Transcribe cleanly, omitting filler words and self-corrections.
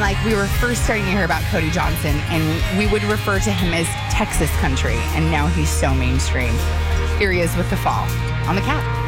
like we were first starting to hear about Cody Johnson, and we would refer to him as Texas country, and now he's so mainstream. Here he is with The Fall on The Cat.